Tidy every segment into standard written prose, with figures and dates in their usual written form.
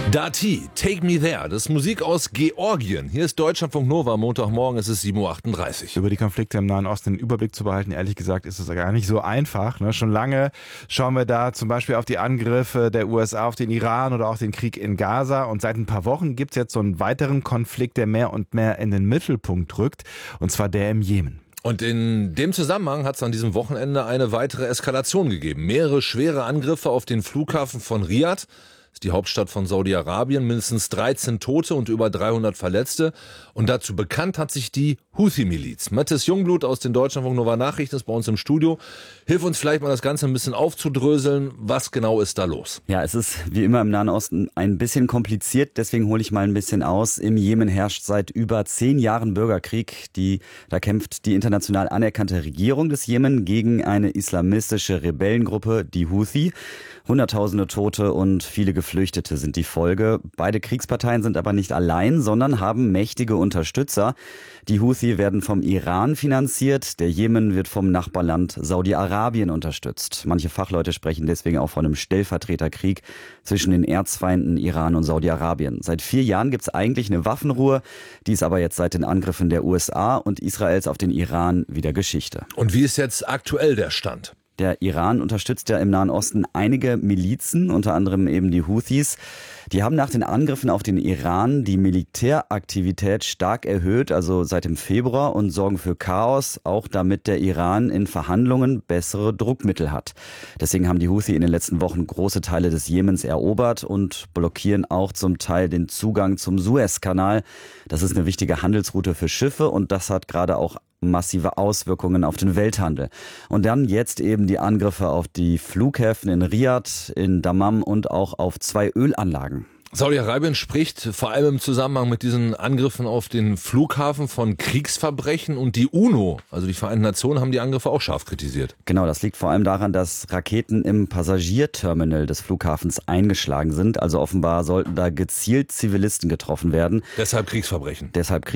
Dati, Take Me There, das ist Musik aus Georgien. Hier ist Deutschlandfunk Nova, Montagmorgen, es ist 7:38 Uhr. Über die Konflikte im Nahen Osten den Überblick zu behalten, ehrlich gesagt, ist es gar nicht so einfach. Schon lange schauen wir da zum Beispiel auf die Angriffe der USA auf den Iran oder auch den Krieg in Gaza. Und seit ein paar Wochen gibt es jetzt so einen weiteren Konflikt, der mehr und mehr in den Mittelpunkt rückt, und zwar der im Jemen. Und in dem Zusammenhang hat es an diesem Wochenende eine weitere Eskalation gegeben. Mehrere schwere Angriffe auf den Flughafen von Riad, ist die Hauptstadt von Saudi-Arabien, mindestens 13 Tote und über 300 Verletzte. Und dazu bekannt hat sich die Houthi-Miliz. Mathis Jungblut aus den Deutschlandfunk Nova Nachrichten ist bei uns im Studio. Hilf uns vielleicht mal das Ganze ein bisschen aufzudröseln. Was genau ist da los? Ja, es ist wie immer im Nahen Osten ein bisschen kompliziert, deswegen hole ich mal ein bisschen aus. Im Jemen herrscht seit über 10 Jahren Bürgerkrieg. Da kämpft die international anerkannte Regierung des Jemen gegen eine islamistische Rebellengruppe, die Houthi. Hunderttausende Tote und viele Geflüchtete sind die Folge. Beide Kriegsparteien sind aber nicht allein, sondern haben mächtige Unterstützer. Die Houthi werden vom Iran finanziert, der Jemen wird vom Nachbarland Saudi-Arabien unterstützt. Manche Fachleute sprechen deswegen auch von einem Stellvertreterkrieg zwischen den Erzfeinden Iran und Saudi-Arabien. Seit 4 Jahren gibt es eigentlich eine Waffenruhe, die ist aber jetzt seit den Angriffen der USA und Israels auf den Iran wieder Geschichte. Und wie ist jetzt aktuell der Stand? Der Iran unterstützt ja im Nahen Osten einige Milizen, unter anderem eben die Houthis. Die haben nach den Angriffen auf den Iran die Militäraktivität stark erhöht, also seit dem Februar, und sorgen für Chaos, auch damit der Iran in Verhandlungen bessere Druckmittel hat. Deswegen haben die Houthi in den letzten Wochen große Teile des Jemens erobert und blockieren auch zum Teil den Zugang zum Suezkanal. Das ist eine wichtige Handelsroute für Schiffe und das hat gerade auch massive Auswirkungen auf den Welthandel. Und dann jetzt eben die Angriffe auf die Flughäfen in Riad, in Dammam und auch auf 2 Ölanlagen. Saudi-Arabien spricht vor allem im Zusammenhang mit diesen Angriffen auf den Flughafen von Kriegsverbrechen, und die UNO, also die Vereinten Nationen, haben die Angriffe auch scharf kritisiert. Genau, das liegt vor allem daran, dass Raketen im Passagierterminal des Flughafens eingeschlagen sind. Also offenbar sollten da gezielt Zivilisten getroffen werden. Deshalb Kriegsverbrechen.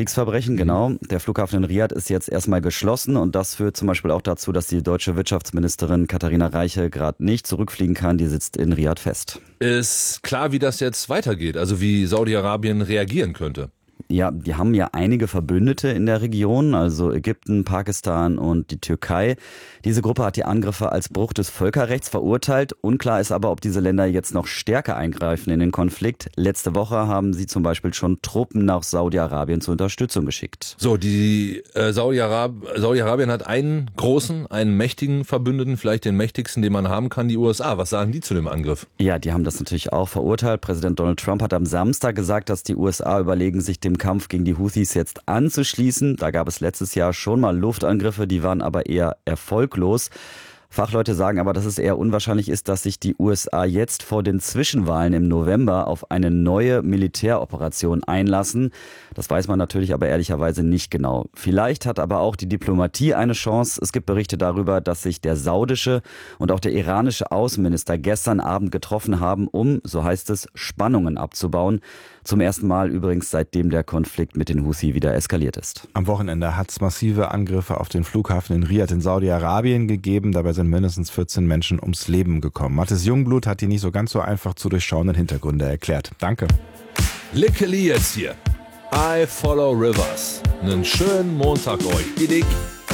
Genau. Der Flughafen in Riad ist jetzt erstmal geschlossen und das führt zum Beispiel auch dazu, dass die deutsche Wirtschaftsministerin Katharina Reiche gerade nicht zurückfliegen kann. Die sitzt in Riad fest. Ist klar, wie das jetzt weitergeht, also wie Saudi-Arabien reagieren könnte? Ja, die haben ja einige Verbündete in der Region, also Ägypten, Pakistan und die Türkei. Diese Gruppe hat die Angriffe als Bruch des Völkerrechts verurteilt. Unklar ist aber, ob diese Länder jetzt noch stärker eingreifen in den Konflikt. Letzte Woche haben sie zum Beispiel schon Truppen nach Saudi-Arabien zur Unterstützung geschickt. So, die Saudi-Arabien hat einen großen, einen mächtigen Verbündeten, vielleicht den mächtigsten, den man haben kann, die USA. Was sagen die zu dem Angriff? Ja, die haben das natürlich auch verurteilt. Präsident Donald Trump hat am Samstag gesagt, dass die USA überlegen, sich dem Kampf gegen die Houthis jetzt anzuschließen. Da gab es letztes Jahr schon mal Luftangriffe, die waren aber eher erfolglos. Fachleute sagen aber, dass es eher unwahrscheinlich ist, dass sich die USA jetzt vor den Zwischenwahlen im November auf eine neue Militäroperation einlassen. Das weiß man natürlich aber ehrlicherweise nicht genau. Vielleicht hat aber auch die Diplomatie eine Chance. Es gibt Berichte darüber, dass sich der saudische und auch der iranische Außenminister gestern Abend getroffen haben, um, so heißt es, Spannungen abzubauen. Zum ersten Mal übrigens, seitdem der Konflikt mit den Houthi wieder eskaliert ist. Am Wochenende hat es massive Angriffe auf den Flughafen in Riad in Saudi-Arabien gegeben. Dabei sind mindestens 14 Menschen ums Leben gekommen. Mathis Jungblut hat die nicht so ganz so einfach zu durchschauenden Hintergründe erklärt. Danke. Lickeli jetzt hier. I Follow Rivers. Einen schönen Montag euch. Idik.